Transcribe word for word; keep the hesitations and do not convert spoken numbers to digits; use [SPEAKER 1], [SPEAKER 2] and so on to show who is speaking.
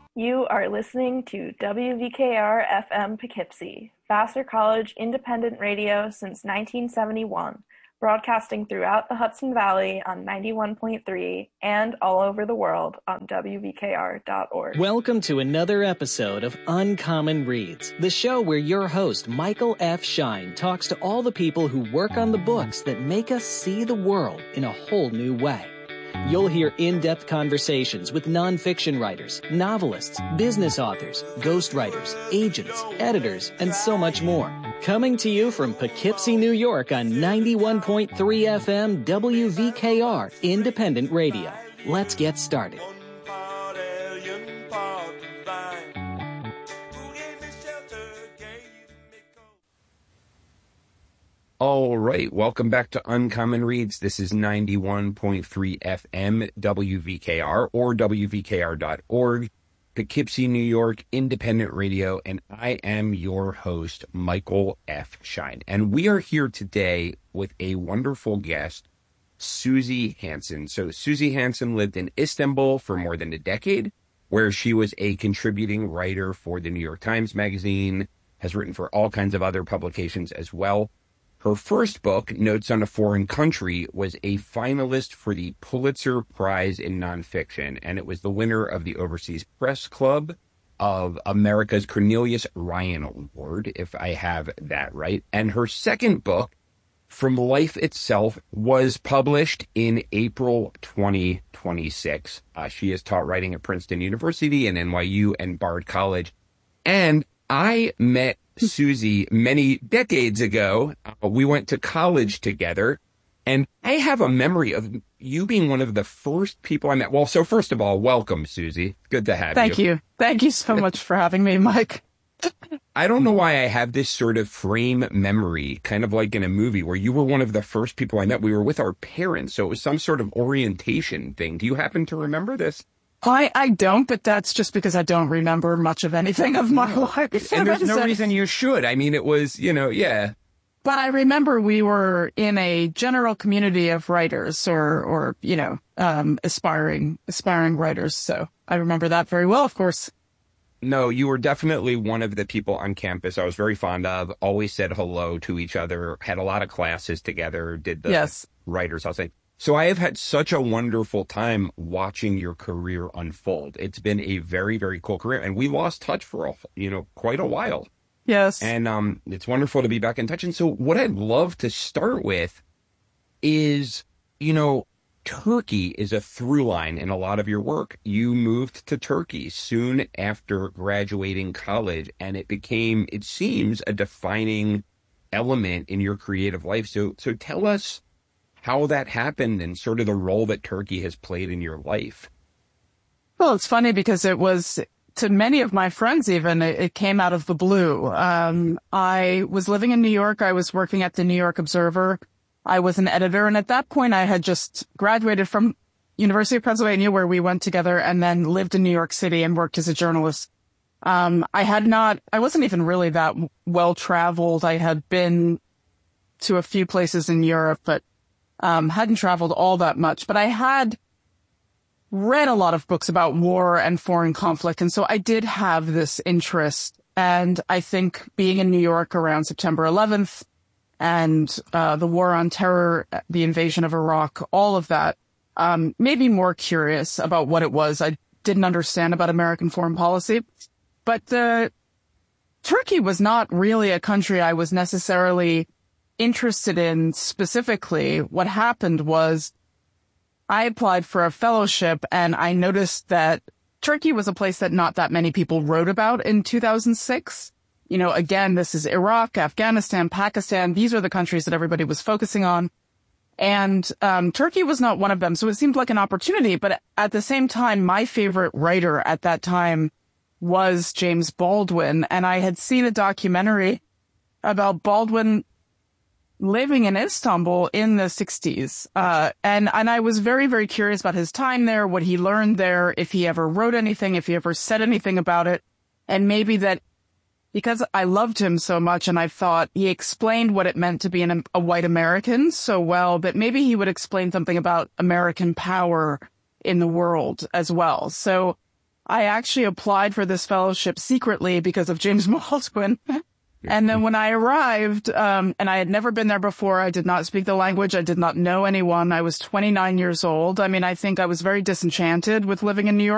[SPEAKER 1] You are listening to W V K R F M Poughkeepsie, Vassar College independent radio since nineteen seventy-one, broadcasting throughout the Hudson Valley on ninety-one point three and all over the world on W V K R dot org.
[SPEAKER 2] Welcome to another episode of Uncommon Reads, the show where your host, Michael F. Shine, talks to all the people who work on the books that make us see the world in a whole new way. You'll hear in-depth conversations with nonfiction writers, novelists, business authors, ghostwriters, agents, editors, and so much more. Coming to you from Poughkeepsie, New York on ninety-one point three F M W V K R Independent Radio. Let's get started.
[SPEAKER 3] All right, welcome back to Uncommon Reads. This is ninety-one point three F M W V K R or W V K R dot org, Poughkeepsie, New York, independent radio, and I am your host, Michael F. Shine. And we are here today with a wonderful guest, Susie Hansen. So Susie Hansen lived in Istanbul for more than a decade, where she was a contributing writer for the New York Times Magazine, has written for all kinds of other publications as well. Her first book, Notes on a Foreign Country, was a finalist for the Pulitzer Prize in Nonfiction, and it was the winner of the Overseas Press Club of America's Cornelius Ryan Award, if I have that right. And her second book, From Life Itself, was published in April twenty twenty-six. Uh, she has taught writing at Princeton University and N Y U and Bard College. And I met Susie many decades ago. Uh, we went to college together, and I have a memory of you being one of the first people I met. Well, so first of all, welcome, Susie. Good to have
[SPEAKER 4] Thank
[SPEAKER 3] you.
[SPEAKER 4] you. Thank you so much for having me, Mike.
[SPEAKER 3] I don't know why I have this sort of frame memory, kind of like in a movie, where you were one of the first people I met. We were with our parents, so it was some sort of orientation thing. Do you happen to remember this?
[SPEAKER 4] I, I don't, but that's just because I don't remember much of anything of my life.
[SPEAKER 3] And there's no reason you should. I mean, it was, you know, yeah.
[SPEAKER 4] But I remember we were in a general community of writers or, or you know, um, aspiring, aspiring writers. So I remember that very well, of course.
[SPEAKER 3] No, you were definitely one of the people on campus I was very fond of, always said hello to each other, had a lot of classes together, did the
[SPEAKER 4] yes.
[SPEAKER 3] writers, I'll say. So I have had such a wonderful time watching your career unfold. It's been a very, very cool career, and we lost touch for, a, you know, quite a while.
[SPEAKER 4] Yes.
[SPEAKER 3] And um, it's wonderful to be back in touch. And so what I'd love to start with is, you know, Turkey is a through line in a lot of your work. You moved to Turkey soon after graduating college, and it became, it seems, a defining element in your creative life. So, so tell us how that happened and sort of the role that Turkey has played in your life.
[SPEAKER 4] Well, it's funny because it was, to many of my friends even, it, it came out of the blue. Um, I was living in New York. I was working at the New York Observer. I was an editor. And at that point, I had just graduated from University of Pennsylvania, where we went together, and then lived in New York City and worked as a journalist. Um, I had not, I wasn't even really that well traveled. I had been to a few places in Europe, but Um, hadn't traveled all that much, but I had read a lot of books about war and foreign conflict. And so I did have this interest. And I think being in New York around September eleventh and uh, the war on terror, the invasion of Iraq, all of that um, made me more curious about what it was I didn't understand about American foreign policy. But uh, Turkey was not really a country I was necessarily interested in specifically. What happened was I applied for a fellowship, and I noticed that Turkey was a place that not that many people wrote about in two thousand six. You know, again, this is Iraq, Afghanistan, Pakistan. These are the countries that everybody was focusing on. And um, Turkey was not one of them. So it seemed like an opportunity. But at the same time, my favorite writer at that time was James Baldwin. And I had seen a documentary about Baldwin living in Istanbul in the sixties. Uh, and, and I was very, very curious about his time there, what he learned there, if he ever wrote anything, if he ever said anything about it. And maybe that because I loved him so much and I thought he explained what it meant to be an, a white American so well, that maybe he would explain something about American power in the world as well. So I actually applied for this fellowship secretly because of James Baldwin. And then when I arrived, um, and I had never been there before, I did not speak the language. I did not know anyone. I was twenty-nine years old. I mean, I think I was very disenchanted with living in New York.